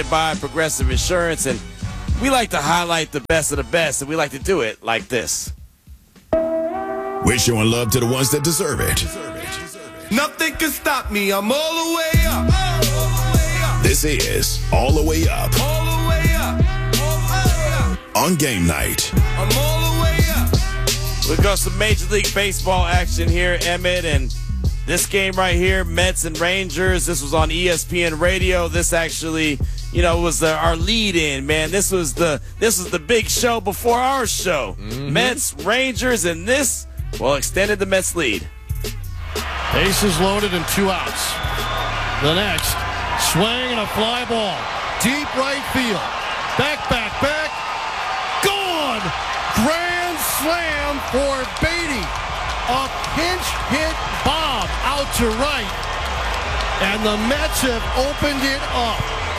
by Progressive Insurance, and we like to highlight the best of the best, and we like to do it like this. We're showing love to the ones that deserve it. Nothing can stop me. I'm all the way up. This is All the Way Up. All the way up. On game night. I'm all the way up. We've got some Major League Baseball action here, Emmett, and this game right here, Mets and Rangers, this was on ESPN Radio. This actually, was our lead-in, man. This was the big show before our show. Mm-hmm. Mets, Rangers, and this, extended the Mets lead. Bases loaded and 2 outs. The next, swing and a fly ball. Deep right field. Back. Gone! Grand slam for Beatty. A pinch hit bomb out to right. And the Mets have opened it up.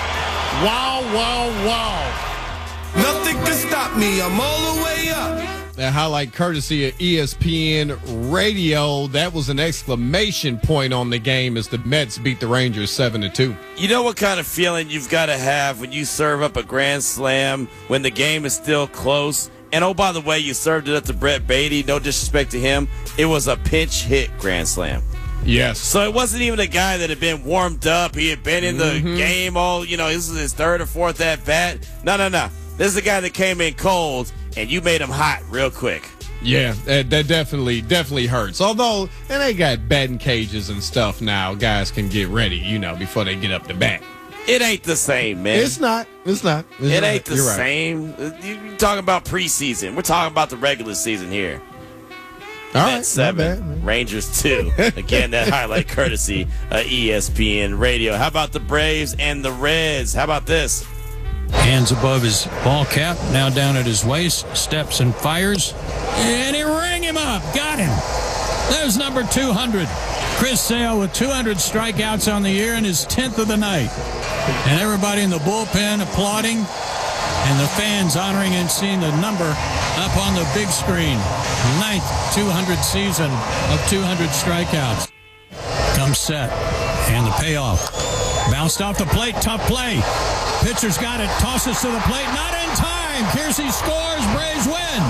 Wow. Nothing can stop me. I'm all the way up. That highlight courtesy of ESPN Radio. That was an exclamation point on the game as the Mets beat the Rangers 7-2. You know what kind of feeling you've got to have when you serve up a grand slam when the game is still close? And, oh, by the way, you served it up to Brett Beatty. No disrespect to him. It was a pinch hit grand slam. Yes. So it wasn't even a guy that had been warmed up. He had been in the game all, this is his third or fourth at bat. No. This is a guy that came in cold, and you made him hot real quick. Yeah, that definitely hurts. Although, and they got batting cages and stuff now. Guys can get ready, before they get up to bat. It ain't the same, man. It's not. It ain't the same. You're talking about preseason. We're talking about the regular season here. All right, Mets 7, Rangers 2. Again, that highlight courtesy ESPN Radio. How about the Braves and the Reds? How about this? Hands above his ball cap, now down at his waist, steps and fires. And he rang him up. Got him. There's number 200. Chris Sale with 200 strikeouts on the year and his 10th of the night. And everybody in the bullpen applauding, and the fans honoring and seeing the number up on the big screen. 9th 200 season of 200 strikeouts. Comes set, and the payoff. Bounced off the plate, tough play. Pitcher's got it, tosses to the plate, not in time. Kiersey scores, Braves win.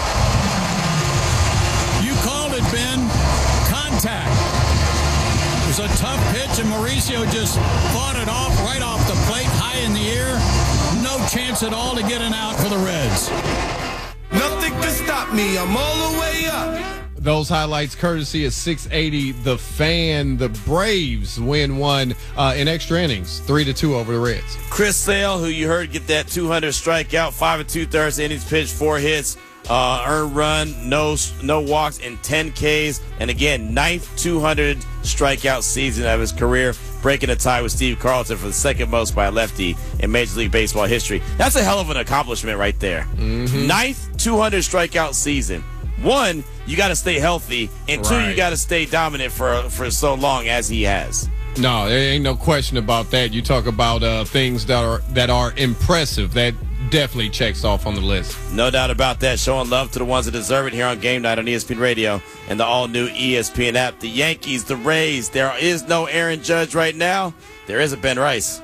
You called it, Ben. Contact. It was a tough pitch, and Mauricio just fought it off right off the plate, high in the air. No chance at all to get an out for the Reds. Nothing can stop me. I'm all the way up. Those highlights courtesy of 680 The Fan. The Braves win one in extra innings, 3-2 over the Reds. Chris Sale, who you heard get that 200 strikeout, 5 2/3 innings pitched, 4 hits, earned run, no walks, and 10 Ks. And again, 9th 200 strikeout season of his career, breaking a tie with Steve Carlton for the second most by a lefty in Major League Baseball history. That's a hell of an accomplishment right there. 9th 200 strikeout season. 1, you got to stay healthy, and 2, you got to stay dominant for so long as he has. No, there ain't no question about that. You talk about things that are impressive. That definitely checks off on the list. No doubt about that. Showing love to the ones that deserve it here on Game Night on ESPN Radio and the all-new ESPN app. The Yankees, the Rays. There is no Aaron Judge right now. There is a Ben Rice.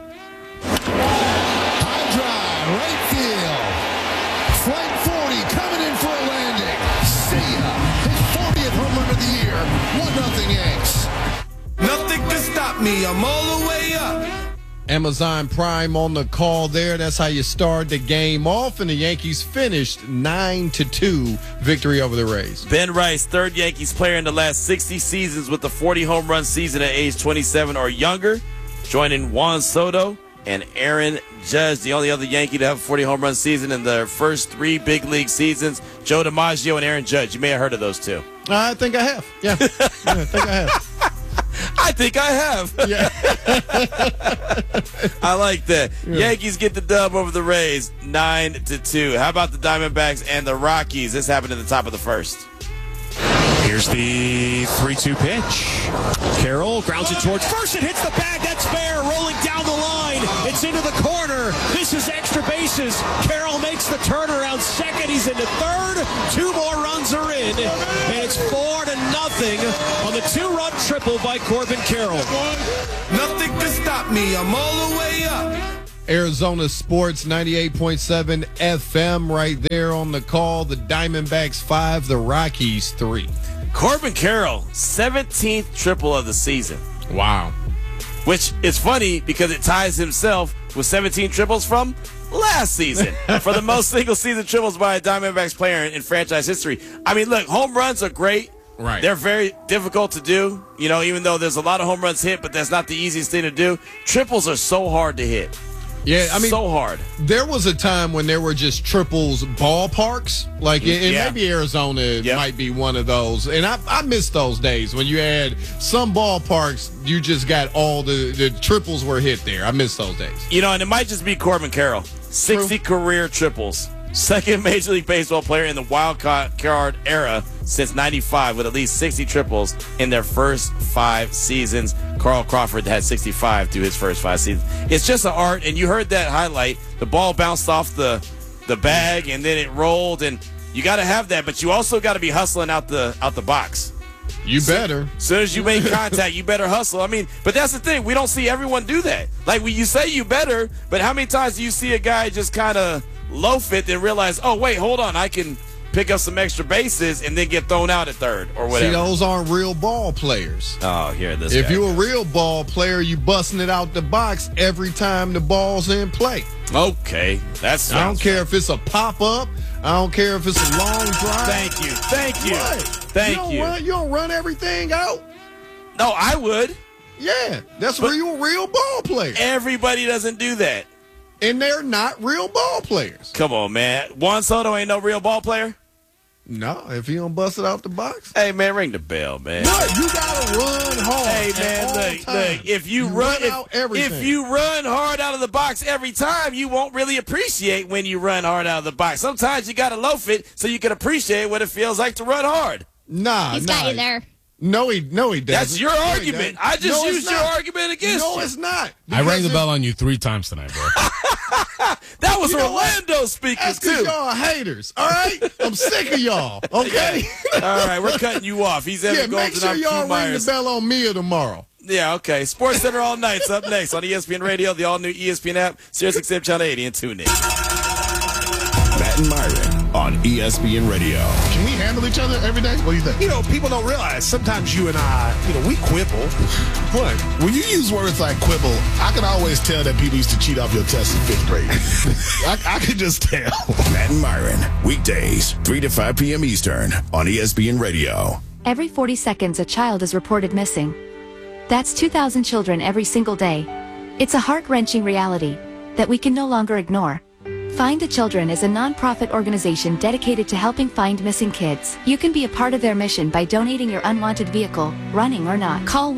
High drive, right field. Flight 40 coming in for a landing. See ya. His 40th home run of the year. 1-0 Yanks. Nothing can stop me. I'm all the way up. Amazon Prime on the call there. That's how you start the game off, and the Yankees finished 9-2 victory over the Rays. Ben Rice, third Yankees player in the last 60 seasons with a 40 home run season at age 27 or younger, joining Juan Soto and Aaron Judge, the only other Yankee to have a 40 home run season in their first 3 big league seasons. Joe DiMaggio and Aaron Judge. You may have heard of those two. I think I have. Yeah, I think I have. I think I have. Yeah. I like that. Yeah. Yankees get the dub over the Rays, 9-2. How about the Diamondbacks and the Rockies? This happened at the top of the first. Here's the 3-2 pitch. Carroll grounds it towards first. It hits the bag. That's fair. Rolling down the line. It's into the corner. This is extra bases. Carroll makes the turnaround second. He's into third. 2 more runs are in. And it's 4-0 on the 2-run triple by Corbin Carroll. Nothing can stop me. I'm all the way up. Arizona Sports 98.7 FM right there on the call. The Diamondbacks 5, the Rockies 3. Corbin Carroll, 17th triple of the season. Wow. Which is funny because it ties himself with 17 triples from last season for the most single-season triples by a Diamondbacks player in franchise history. I mean, look, home runs are great. Right. They're very difficult to do, you know, even though there's a lot of home runs hit, but that's not the easiest thing to do. Triples are so hard to hit. Yeah, I mean, so hard. There was a time when there were just triples ballparks, like, and maybe Arizona might be one of those. And I miss those days when you had some ballparks, you just got all the triples were hit there. I miss those days. You know, and it might just be Corbin Carroll. 60 career triples. Second Major League Baseball player in the wild card era since 95 with at least 60 triples in their first 5 seasons. Carl Crawford had 65 through his first 5 seasons. It's just an art, and you heard that highlight. The ball bounced off the bag, and then it rolled, and you got to have that, but you also got to be hustling out the box. You better. As soon as you make contact, you better hustle. I mean, but that's the thing. We don't see everyone do that. Like, when you say you better, but how many times do you see a guy just kind of loaf it and realize, oh, wait, hold on, I can pick up some extra bases and then get thrown out at third or whatever. See, those aren't real ball players. Oh, here this If guy you're a goes. real ball player, you busting it out the box every time the ball's in play. Okay. That's I don't care if it's a pop-up. I don't care if it's a long drive. Thank you. Thank you. What? Thank you. You don't run everything out? No, I would. Yeah, that's where you're a real ball player. Everybody doesn't do that. And they're not real ball players. Come on, man. Juan Soto ain't no real ball player? No, if he don't bust it out the box. Hey, man, ring the bell, man. What? You gotta run hard. Hey, man, look. If you run out everything. if you run hard out of the box every time, you won't really appreciate when you run hard out of the box. Sometimes you gotta loaf it so you can appreciate what it feels like to run hard. He's got you there. No, he doesn't. That's your argument. I just used your argument against you. No, it's not. I rang the bell on you 3 times tonight, bro. That was Orlando speaking, That's too. because y'all haters, all right? I'm sick of y'all, okay? All right, we're cutting you off. He's Evan Golden. Make sure y'all ring the bell on Mia tomorrow. Yeah, okay. Sports Center all night's up next on ESPN Radio, the all-new ESPN app, SiriusXM Channel 80, and tune in. Matt and Myron on ESPN Radio. Can we handle each other every day? What do you think? You know, people don't realize sometimes you and I, we quibble. What? When you use words like quibble, I can always tell that people used to cheat off your test in 5th grade. I can just tell. Matt and Myron, weekdays, 3 to 5 p.m. Eastern on ESPN Radio. Every 40 seconds, a child is reported missing. That's 2,000 children every single day. It's a heart-wrenching reality that we can no longer ignore. Find the Children is a non-profit organization dedicated to helping find missing kids. You can be a part of their mission by donating your unwanted vehicle, running or not. Call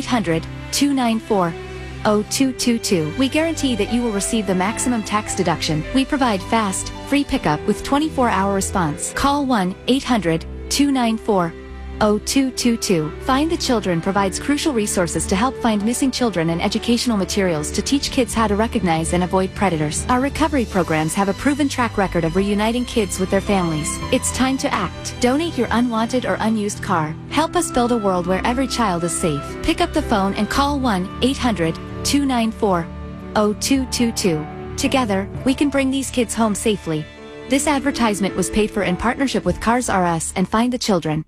1-800-294-0222. We guarantee that you will receive the maximum tax deduction. We provide fast, free pickup with 24-hour response. Call 1-800-294-0222. Find the Children provides crucial resources to help find missing children and educational materials to teach kids how to recognize and avoid predators. Our recovery programs have a proven track record of reuniting kids with their families. It's time to act. Donate your unwanted or unused car. Help us build a world where every child is safe. Pick up the phone and call 1-800-294-0222. Together, we can bring these kids home safely. This advertisement was paid for in partnership with Cars R Us and Find the Children.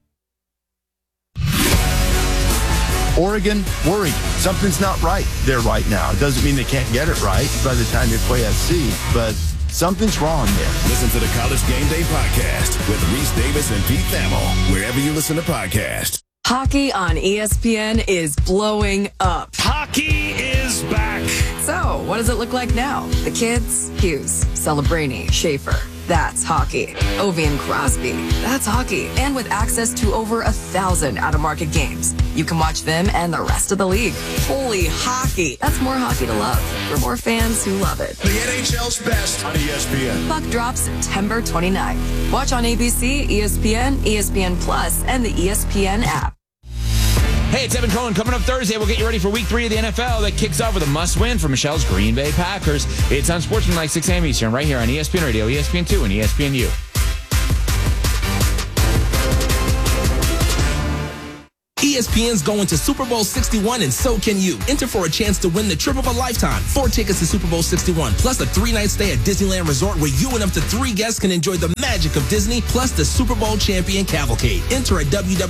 Oregon, worried. Something's not right there right now. It doesn't mean they can't get it right by the time they play SC, but something's wrong there. Listen to the College Game Day podcast with Reese Davis and Pete Thamel, wherever you listen to podcasts. Hockey on ESPN is blowing up. Hockey is back. So, what does it look like now? The kids? Hughes, Celebrini, Schaefer. That's hockey. Ovi and Crosby. That's hockey. And with access to over 1,000 out-of-market games, you can watch them and the rest of the league. Holy hockey. That's more hockey to love for more fans who love it. The NHL's best on ESPN. Puck drops September 29th. Watch on ABC, ESPN, ESPN Plus, and the ESPN app. Hey, it's Evan Cohen. Coming up Thursday, we'll get you ready for Week 3 of the NFL that kicks off with a must-win for Michelle's Green Bay Packers. It's on Sportsmanlike 6 a.m. Eastern, right here on ESPN Radio, ESPN2, and ESPNU. ESPN's going to Super Bowl 61, and so can you. Enter for a chance to win the trip of a lifetime. 4 tickets to Super Bowl 61, plus a 3-night stay at Disneyland Resort where you and up to 3 guests can enjoy the magic of Disney, plus the Super Bowl champion cavalcade. Enter at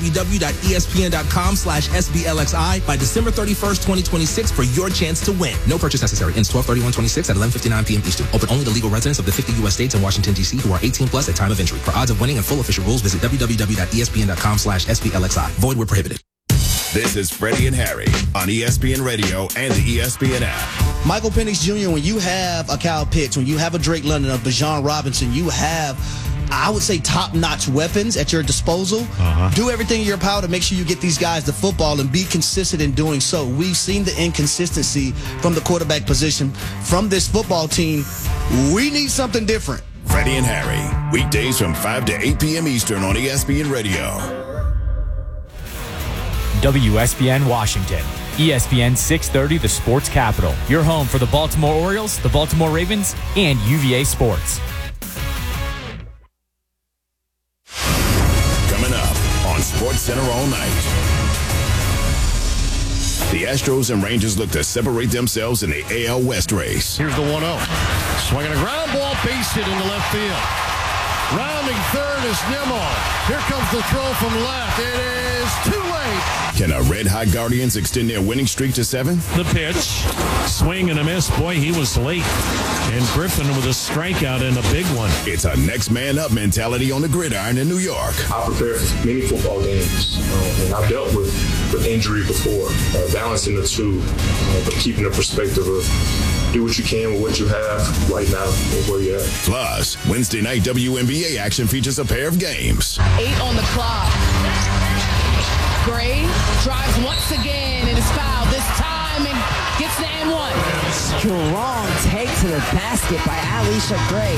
www.espn.com/SBLXI by December 31st, 2026 for your chance to win. No purchase necessary. Ends 12/31/26 at 11:59 p.m. Eastern. Open only to legal residents of the 50 U.S. states and Washington, D.C. who are 18 plus at time of entry. For odds of winning and full official rules, visit www.espn.com/SBLXI. Void where prohibited. This is Freddie and Harry on ESPN Radio and the ESPN app. Michael Penix Jr., when you have a Kyle Pitts, when you have a Drake London, a Bijan Robinson, you have, I would say, top-notch weapons at your disposal. Do everything in your power to make sure you get these guys the football and be consistent in doing so. We've seen the inconsistency from the quarterback position from this football team. We need something different. Freddie and Harry, weekdays from 5 to 8 p.m. Eastern on ESPN Radio. WSBN Washington. ESPN 630, the sports capital. Your home for the Baltimore Orioles, the Baltimore Ravens, and UVA Sports. Coming up on Sports Center all night. The Astros and Rangers look to separate themselves in the AL West race. Here's the 1-0. Swinging a ground ball, base hit into left field. Rounding third is Nimmo. Here comes the throw from left. It is too late. Can our red-hot Guardians extend their winning streak to 7? The pitch. Swing and a miss. Boy, he was late. And Griffin with a strikeout and a big one. It's a next man up mentality on the gridiron in New York. I prepare for many football games, and I've dealt with injury before. Balancing the two, but keeping the perspective of do what you can with what you have right now or where you're at. Plus, Wednesday night WNBA action features a pair of games. 8 on the clock. Gray drives once again and is fouled this time and gets the N1. Strong take to the basket by Alicia Gray.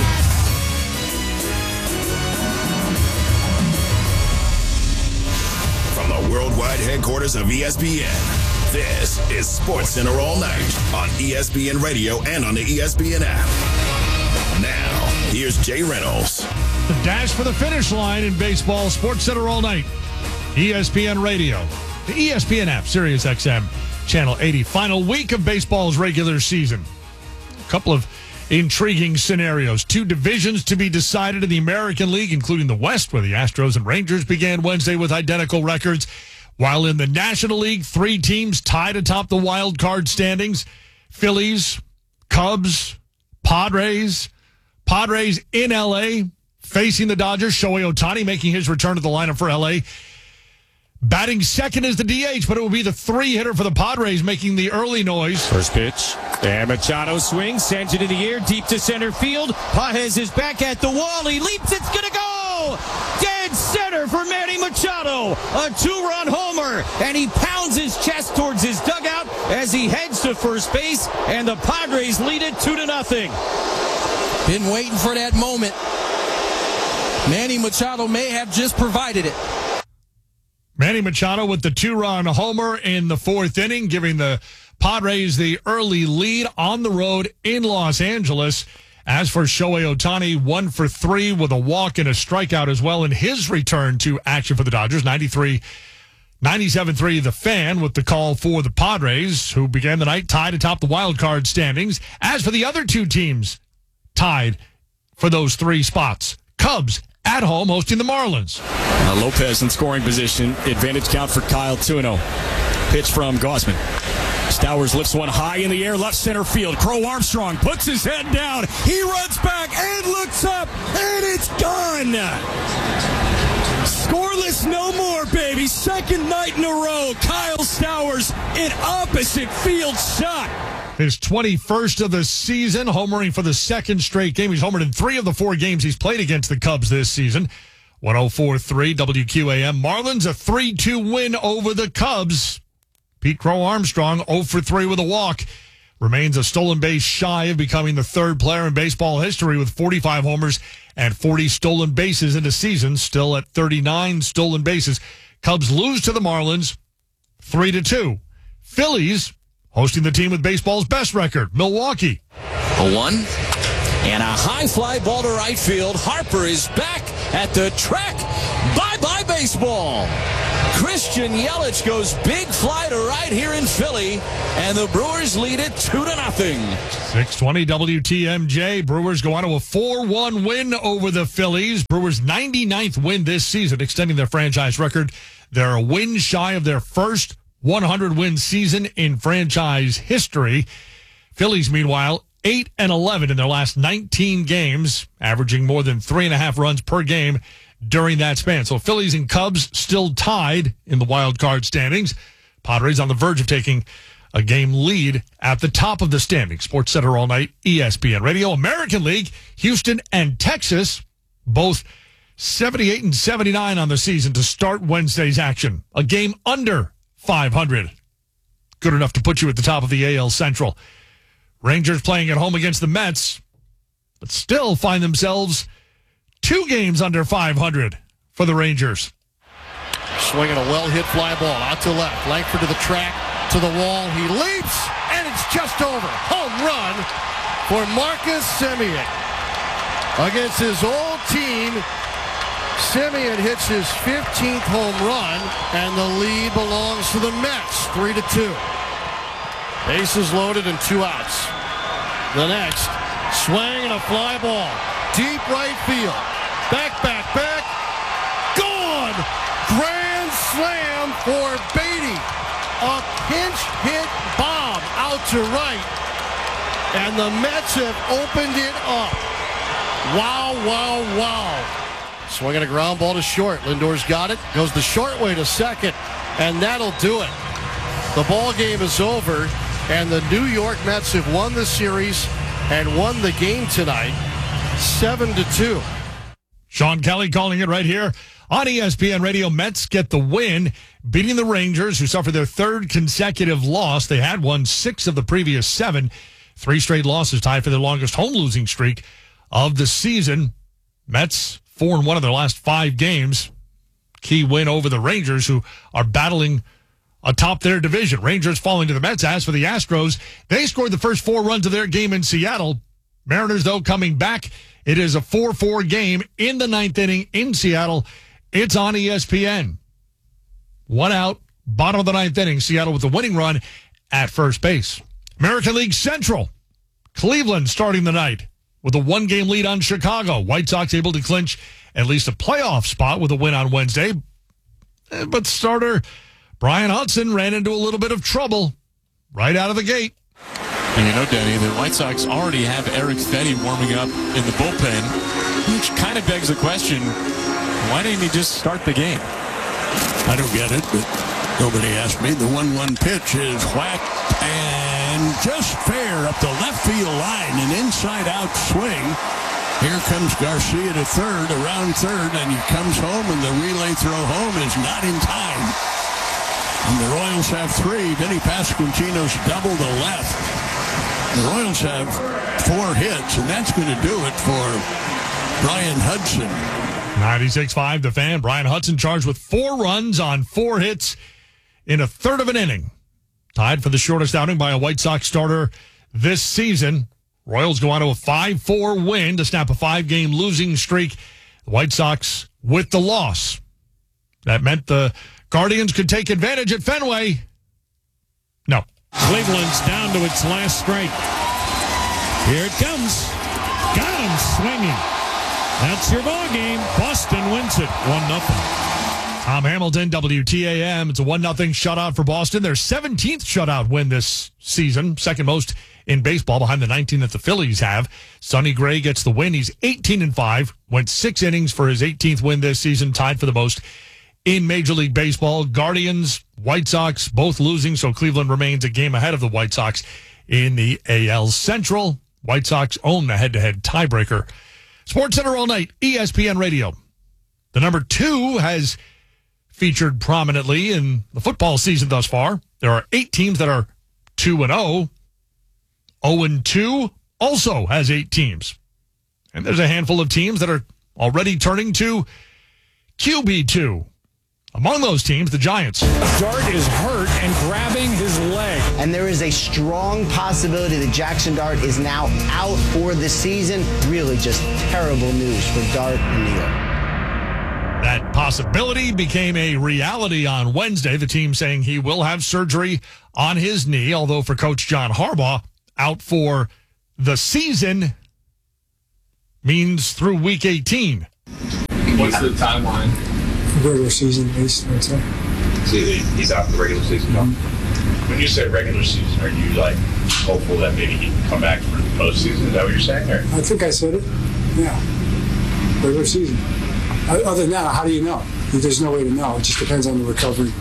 From the worldwide headquarters of ESPN, this is Sports Center all night on ESPN Radio and on the ESPN app. Now, here's Jay Reynolds. The dash for the finish line in baseball. Sports Center all night. ESPN Radio, the ESPN app, Sirius XM, Channel 80. Final week of baseball's regular season. A couple of intriguing scenarios. 2 divisions to be decided in the American League, including the West, where the Astros and Rangers began Wednesday with identical records. While in the National League, 3 teams tied atop the wild card standings. Phillies, Cubs, Padres. Padres in L.A. facing the Dodgers. Shohei Ohtani making his return to the lineup for L.A. Batting second is the DH, but it will be the 3-hitter for the Padres making the early noise. First pitch. And Machado swings, sends it in the air, deep to center field. Pages is back at the wall. He leaps. It's going to go. Dead center for Manny Machado. A 2-run homer. And he pounds his chest towards his dugout as he heads to first base. And the Padres lead it 2-0. Been waiting for that moment. Manny Machado may have just provided it. Manny Machado with the 2-run homer in the 4th inning, giving the Padres the early lead on the road in Los Angeles. As for Shohei Ohtani, 1 for 3 with a walk and a strikeout as well in his return to action for the Dodgers. 97-3 the Fan with the call for the Padres, who began the night tied atop the wild card standings. As for the other 2 teams tied for those 3 spots, Cubs at home hosting the Marlins. Lopez in scoring position. Advantage count for Kyle 2-0. Pitch from Gausman. Stowers lifts one high in the air, left center field. Crow Armstrong puts his head down. He runs back and looks up, and it's gone. Scoreless no more, baby. Second night in a row. Kyle Stowers, an opposite field shot. His 21st of the season, homering for the 2nd straight game. He's homered in 3 of the 4 games he's played against the Cubs this season. 104.3 WQAM. Marlins a 3-2 win over the Cubs. Pete Crow Armstrong 0 for 3 with a walk. Remains a stolen base shy of becoming the 3rd player in baseball history with 45 homers and 40 stolen bases in a season. Still at 39 stolen bases. Cubs lose to the Marlins 3-2. Phillies hosting the team with baseball's best record, Milwaukee. A 1 and a high fly ball to right field. Harper is back at the track. Bye-bye baseball. Christian Yelich goes big fly to right here in Philly, and the Brewers lead it 2-0. 6:20 WTMJ. Brewers go on to a 4-1 win over the Phillies. Brewers' 99th win this season, extending their franchise record. They're a win shy of their first 100-win season in franchise history. Phillies, meanwhile, 8-11 in their last 19 games, averaging more than 3.5 runs per game during that span. So Phillies and Cubs still tied in the wild card standings. Padres on the verge of taking a game lead at the top of the standings. Sports Center all night, ESPN Radio. American League, Houston and Texas, both 78 and 79 on the season to start Wednesday's action. A game under 500. Good enough to put you at the top of the AL Central. Rangers playing at home against the Mets, but still find themselves 2 games under 500 for the Rangers. Swinging a well-hit fly ball out to left. Langford to the track, to the wall. He leaps, and it's just over. Home run for Marcus Semien. Against his old team, Semien hits his 15th home run, and the lead belongs to the Mets, 3-2. Bases loaded and 2 outs. The next, swing and a fly ball. Deep right field. Back. Gone! Grand slam for Beatty. A pinch hit bomb out to right. And the Mets have opened it up. Wow. Swinging a ground ball to short. Lindor's got it. Goes the short way to second. And that'll do it. The ball game is over. And the New York Mets have won the series and won the game tonight 7-2. Sean Kelly calling it right here on ESPN Radio. Mets get the win, beating the Rangers, who suffered their 3rd consecutive loss. They had won 6 of the previous 7. 3 straight losses, tied for their longest home losing streak of the season. Mets 4-1 of their last 5 games. Key win over the Rangers, who are battling atop their division. Rangers falling to the Mets. As for the Astros, they scored the first 4 runs of their game in Seattle. Mariners, though, coming back. It is a 4-4 game in the 9th inning in Seattle. It's on ESPN. 1 out, bottom of the 9th inning. Seattle with the winning run at first base. American League Central. Cleveland starting the night with a 1-game lead on Chicago. White Sox able to clinch at least a playoff spot with a win on Wednesday. But starter Brian Hudson ran into a little bit of trouble right out of the gate. And you know, Denny, the White Sox already have Eric Fetty warming up in the bullpen, which kind of begs the question, why didn't he just start the game? I don't get it, but nobody asked me. The 1-1 pitch is whacked and just fair up the left field line, an inside-out swing. Here comes Garcia to third, around third, and he comes home, and the relay throw home is not in time. And the Royals have 3. Vinny Pasquantino's double to left. The Royals have 4 hits, and that's going to do it for Brian Hudson. 96.5 The Fan. Brian Hudson charged with 4 runs on 4 hits in a third of an inning. Tied for the shortest outing by a White Sox starter this season. Royals go on to a 5-4 win to snap a 5-game losing streak. The White Sox with the loss. That meant the Guardians could take advantage at Fenway. No. Cleveland's down to its last strike. Here it comes. Got him swinging. That's your ball game. Boston wins it 1-0. Tom Hamilton, WTAM. It's a 1-0 shutout for Boston. Their 17th shutout win this season, second most in baseball behind the 19 that the Phillies have. Sonny Gray gets the win. He's 18-5, went 6 innings for his 18th win this season, tied for the most in Major League Baseball. Guardians, White Sox, both losing, so Cleveland remains a game ahead of the White Sox in the AL Central. White Sox own the head-to-head tiebreaker. Sports Center all night, ESPN Radio. The number 2 has featured prominently in the football season thus far. There are 8 teams that are 2-0. 0-2 also has 8 teams. And there's a handful of teams that are already turning to QB2. Among those teams, the Giants. Dart is hurt and grabbing his leg. And there is a strong possibility that Jackson Dart is now out for the season. Really just terrible news for Dart in New York. That possibility became a reality on Wednesday. The team saying he will have surgery on his knee, although for Coach John Harbaugh, out for the season means through Week 18. What's the timeline? Regular season, at least, I'd say. See, he's out for the regular season. When you say regular season, are you like hopeful that maybe he can come back for the postseason? Is that what you're saying? Or? I think I said it. Yeah, regular season. Other than that, how do you know? There's no way to know. It just depends on the recovery.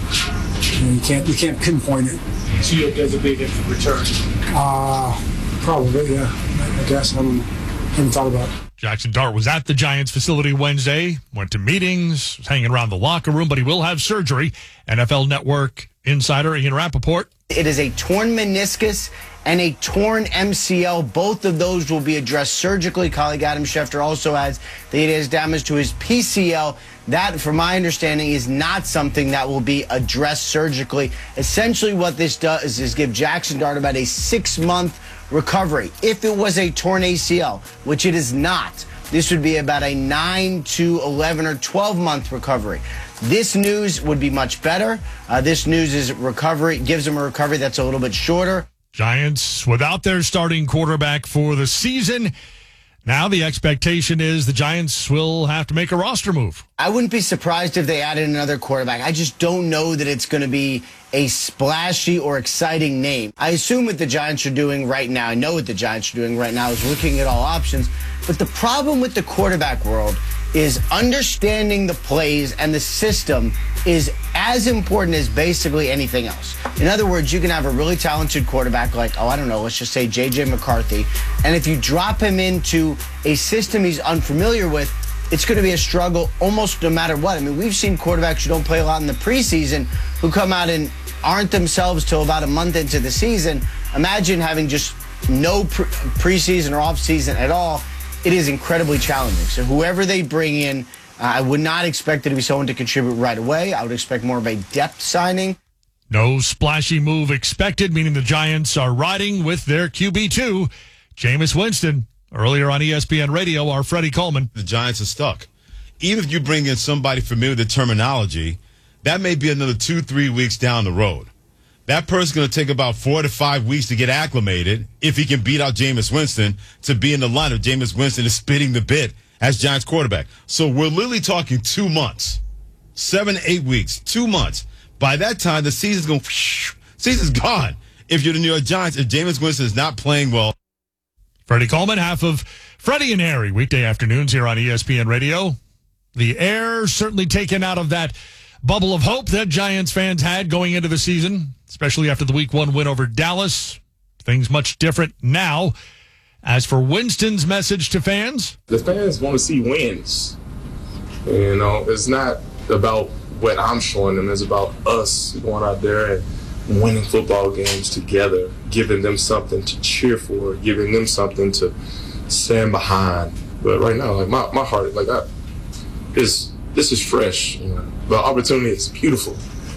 You can't pinpoint it. So you guys a big return? Probably, yeah. I guess. I don't know. Haven't thought about it. Jackson Dart was at the Giants facility Wednesday, went to meetings, was hanging around the locker room, but he will have surgery. NFL Network insider Ian Rappaport. It is a torn meniscus and a torn MCL. Both of those will be addressed surgically. Colleague Adam Schefter also adds that it has damage to his PCL. That, from my understanding, is not something that will be addressed surgically. Essentially what this does is give Jackson Dart about a 6-month recovery. If it was a torn ACL, which it is not, this would be about a 9 to 11 or 12-month recovery. This news would be much better. This news is recovery, gives them a recovery that's a little bit shorter. Giants without their starting quarterback for the season. Now the expectation is the Giants will have to make a roster move. I wouldn't be surprised if they added another quarterback. I just don't know that it's going to be a splashy or exciting name. I assume what the Giants are doing right now, I know what the Giants are doing right now is looking at all options. But the problem with the quarterback world is understanding the plays and the system is as important as basically anything else. In other words, you can have a really talented quarterback like, let's just say J.J. McCarthy, and if you drop him into a system he's unfamiliar with, it's going to be a struggle almost no matter what. I mean, we've seen quarterbacks who don't play a lot in the preseason who come out and aren't themselves till about a month into the season. Imagine having just no preseason or off-season at all. It is incredibly challenging. So whoever they bring in, I would not expect it to be someone to contribute right away. I would expect more of a depth signing. No splashy move expected, meaning the Giants are riding with their QB2, Jameis Winston. Earlier on ESPN Radio, our Freddie Coleman. The Giants are stuck. Even if you bring in somebody familiar with the terminology, that may be another 2-3 weeks down the road. That person's going to take about 4 to 5 weeks to get acclimated if he can beat out Jameis Winston to be in the lineup. Jameis Winston is spitting the bit as Giants quarterback. So we're literally talking 2 months, 7 to 8 weeks, 2 months. By that time, the season's gone. If you're the New York Giants, if Jameis Winston is not playing well. Freddie Coleman, half of Freddie and Harry, weekday afternoons here on ESPN Radio. The air certainly taken out of that bubble of hope that Giants fans had going into the season, especially after the Week 1 win over Dallas. Things much different now. As for Winston's message to fans, the fans want to see wins. You know, it's not about what I'm showing them. It's about us going out there and winning football games together, giving them something to cheer for, giving them something to stand behind. But right now, like my heart, this is fresh. You know, the opportunity is beautiful.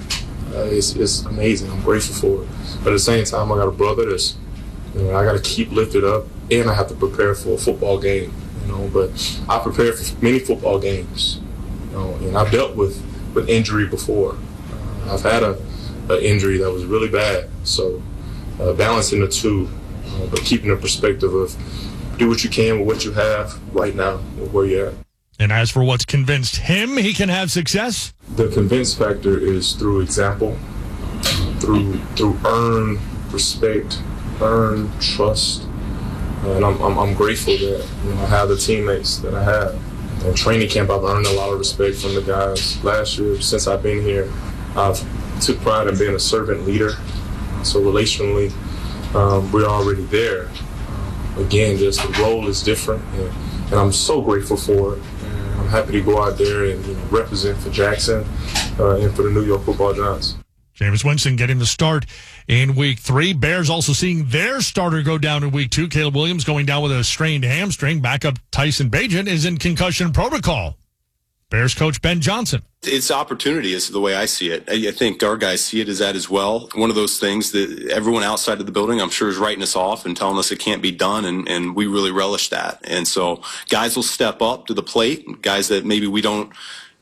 It's amazing. I'm grateful for it. But at the same time, I got a brother that's, I got to keep lifted up, and I have to prepare for a football game. But I prepared for many football games. And I've dealt with injury before. I've had an injury that was really bad. So balancing the two, but keeping the perspective of do what you can with what you have right now, where you're at. And as for what's convinced him he can have success? The convince factor is through example, through earned respect, earned trust. And I'm grateful that I have the teammates that I have. In training camp, I've earned a lot of respect from the guys. Last year, since I've been here, I've took pride in being a servant leader. So relationally, we're already there. Again, just the role is different, and I'm so grateful for it. And I'm happy to go out there and represent for Jackson and for the New York Football Giants. Jameis Winston getting the start in Week 3. Bears also seeing their starter go down in Week 2. Caleb Williams going down with a strained hamstring. Backup Tyson Bagent is in concussion protocol. Bears coach Ben Johnson. It's opportunity is the way I see it. I think our guys see it as that as well. One of those things that everyone outside of the building, I'm sure, is writing us off and telling us it can't be done, and we really relish that. And so guys will step up to the plate, guys that maybe we don't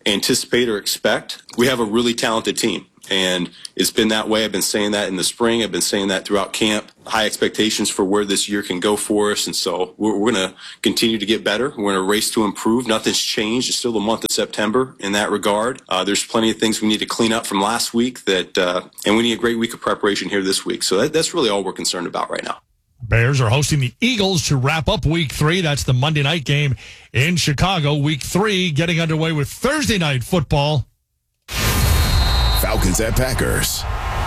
anticipate or expect. We have a really talented team. And it's been that way. I've been saying that in the spring. I've been saying that throughout camp. High expectations for where this year can go for us. And so we're going to continue to get better. We're going to race to improve. Nothing's changed. It's still the month of September in that regard. There's plenty of things we need to clean up from last week and we need a great week of preparation here this week. So that's really all we're concerned about right now. Bears are hosting the Eagles to wrap up Week 3. That's the Monday night game in Chicago. Week 3 getting underway with Thursday night football. Falcons at Packers.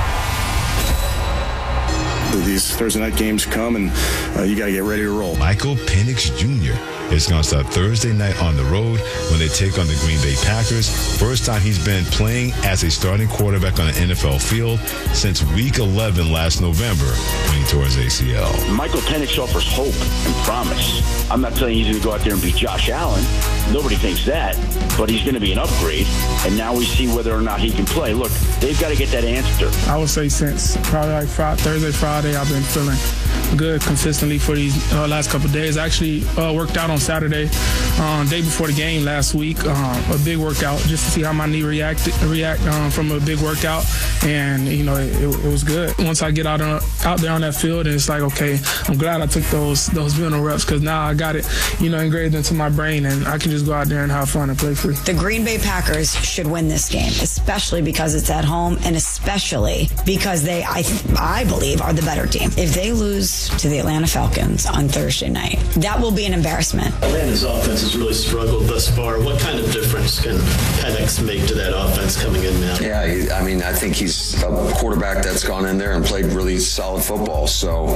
These Thursday night games come, and you got to get ready to roll. Michael Penix Jr. is going to start Thursday night on the road when they take on the Green Bay Packers. First time he's been playing as a starting quarterback on an NFL field since Week 11 last November when he tore his ACL. Michael Penix offers hope and promise. I'm not saying he's going to go out there and be Josh Allen. Nobody thinks that, but he's going to be an upgrade, and now we see whether or not he can play. Look, they've got to get that answer. I would say since probably like Thursday, Friday, I've been feeling good consistently for these last couple of days. I actually worked out on Saturday, day before the game last week, a big workout just to see how my knee react from a big workout, and it was good. Once I get out there on that field, and it's like, okay, I'm glad I took those minimum reps because now I got it engraved into my brain, and I can just go out there and have fun and play free. The Green Bay Packers should win this game, especially because it's at home, and especially because they, I believe, are the better team. If they lose to the Atlanta Falcons on Thursday night, that will be an embarrassment. Atlanta's offense has really struggled thus far. What kind of difference can Penix make to that offense coming in now? Yeah, I think he's a quarterback that's gone in there and played really solid football. So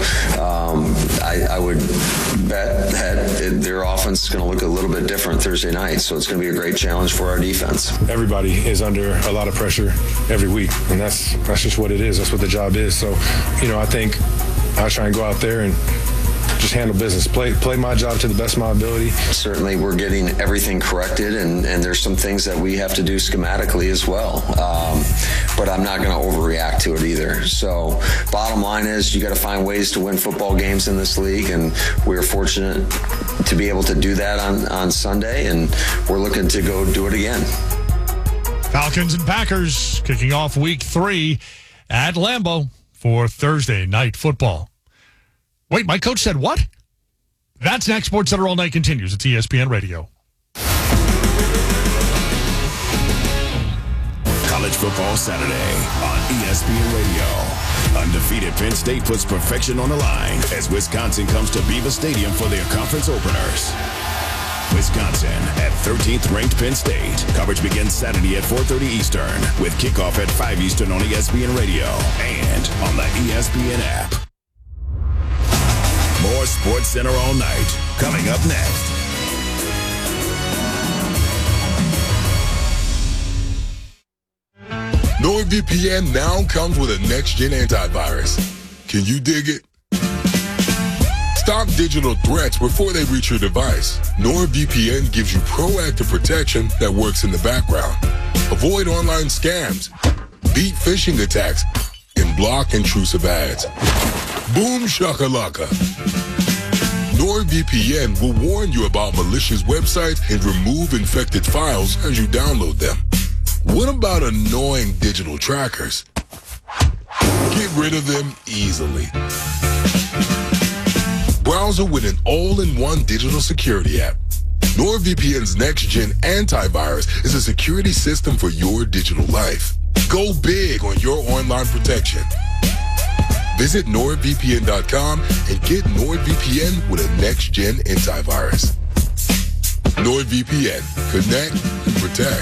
I would bet that their offense is going to look a little bit different Thursday night. So it's going to be a great challenge for our defense. Everybody is under a lot of pressure every week, and that's just what it is. That's what the job is. So, I think I'll try and go out there and just handle business, play my job to the best of my ability. Certainly we're getting everything corrected, and there's some things that we have to do schematically as well. But I'm not going to overreact to it either. So bottom line is you got to find ways to win football games in this league, and we're fortunate to be able to do that on Sunday, and we're looking to go do it again. Falcons and Packers kicking off Week 3 at Lambeau for Thursday night football. Wait, my coach said what? That's next. Sports Center All Night continues. It's ESPN Radio. College football Saturday on ESPN Radio. Undefeated Penn State puts perfection on the line as Wisconsin comes to Beaver Stadium for their conference openers. Wisconsin at 13th ranked Penn State. Coverage begins Saturday at 4:30 Eastern with kickoff at 5 Eastern on ESPN Radio and on the ESPN app. More Sports Center All Night coming up next. NordVPN now comes with a next-gen antivirus. Can you dig it? Stop digital threats before they reach your device. NordVPN gives you proactive protection that works in the background. Avoid online scams, beat phishing attacks, and block intrusive ads. Boom shakalaka. NordVPN will warn you about malicious websites and remove infected files as you download them. What about annoying digital trackers? Get rid of them easily. Browser with an all-in-one digital security app. NordVPN's next-gen antivirus is a security system for your digital life. Go big on your online protection. Visit NordVPN.com and get NordVPN with a next-gen antivirus. NordVPN. Connect and protect.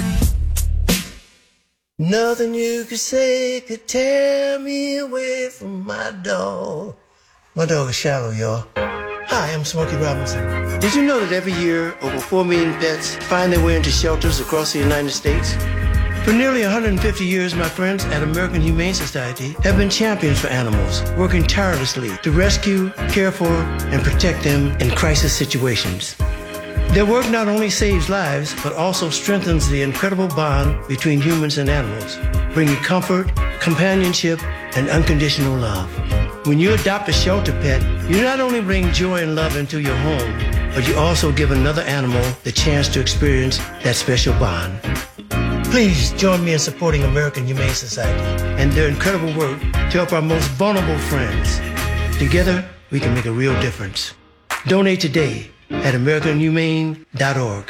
Nothing you could say could tear me away from my dog. My dog is Shallow, y'all. Hi, I'm Smokey Robinson. Did you know that every year over 4 million pets find their way into shelters across the United States? For nearly 150 years, my friends at American Humane Society have been champions for animals, working tirelessly to rescue, care for, and protect them in crisis situations. Their work not only saves lives, but also strengthens the incredible bond between humans and animals, bringing comfort, companionship, and unconditional love. When you adopt a shelter pet, you not only bring joy and love into your home, but you also give another animal the chance to experience that special bond. Please join me in supporting American Humane Society and their incredible work to help our most vulnerable friends. Together, we can make a real difference. Donate today at AmericanHumane.org.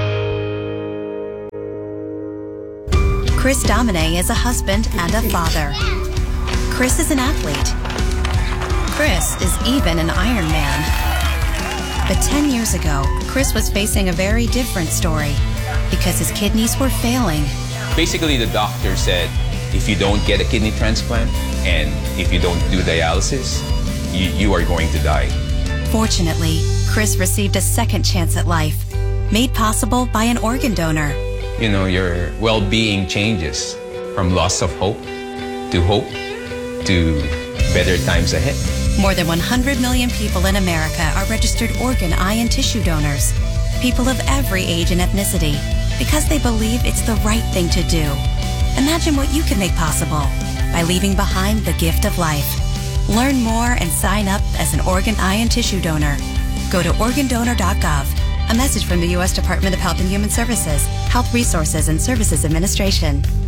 Chris Domine is a husband and a father. Chris is an athlete. Chris is even an Iron Man. But 10 years ago, Chris was facing a very different story because his kidneys were failing. Basically, the doctor said, if you don't get a kidney transplant and if you don't do dialysis, you are going to die. Fortunately, Chris received a second chance at life, made possible by an organ donor. You know, your well-being changes from loss of hope to better times ahead. More than 100 million people in America are registered organ, eye, and tissue donors. People of every age and ethnicity, because they believe it's the right thing to do. Imagine what you can make possible by leaving behind the gift of life. Learn more and sign up as an organ, eye, and tissue donor. Go to organdonor.gov. A message from the U.S. Department of Health and Human Services, Health Resources and Services Administration.